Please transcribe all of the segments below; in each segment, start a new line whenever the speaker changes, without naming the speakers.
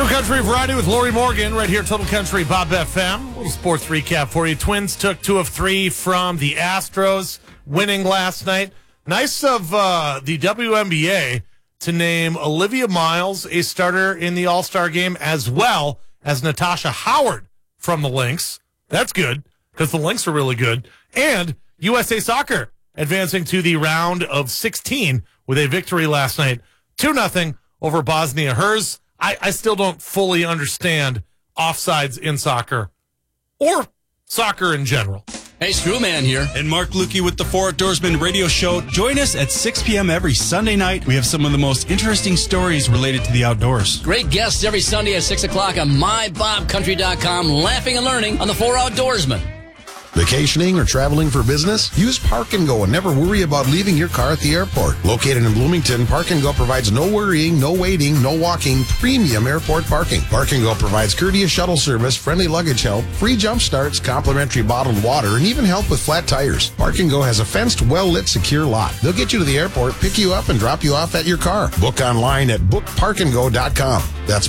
True Country Variety with Lori Morgan right here, Total Country Bob FM. A little sports recap for you. Twins took 2 of 3 from the Astros, winning last night. Nice of the WNBA to name Olivia Miles a starter in the All-Star game, as well as Natasha Howard from the Lynx. That's good, because the Lynx are really good. And USA Soccer advancing to the round of 16 with a victory last night, 2-0 over Bosnia Herz. I still don't fully understand offsides in soccer or soccer in general.
Hey, Screwman here.
And Mark Lukey with the Four Outdoorsmen radio show. Join us at 6 p.m. every Sunday night. We have some of the most interesting stories related to the outdoors.
Great guests every Sunday at 6 o'clock on MyBobCountry.com. Laughing and learning on the Four Outdoorsmen.
Vacationing or traveling for business? Use Park & Go and never worry about leaving your car at the airport. Located in Bloomington, Park & Go provides no worrying, no waiting, no walking, premium airport parking. Park & Go provides courteous shuttle service, friendly luggage help, free jump starts, complimentary bottled water, and even help with flat tires. Park & Go has a fenced, well-lit, secure lot. They'll get you to the airport, pick you up, and drop you off at your car. Book online at bookparkandgo.com. That's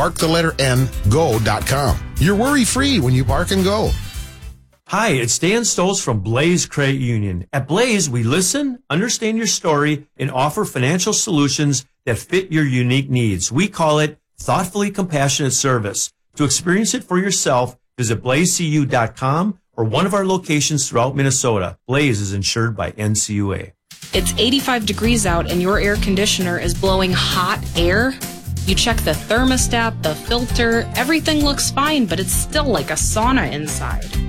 go.com. You're worry-free when you Park & Go.
Hi, it's Dan Stoltz from Blaze Credit Union. At Blaze, we listen, understand your story, and offer financial solutions that fit your unique needs. We call it thoughtfully compassionate service. To experience it for yourself, visit blazecu.com or one of our locations throughout Minnesota. Blaze is insured by NCUA.
It's 85 degrees out and your air conditioner is blowing hot air. You check the thermostat, the filter, everything looks fine, but it's still like a sauna inside.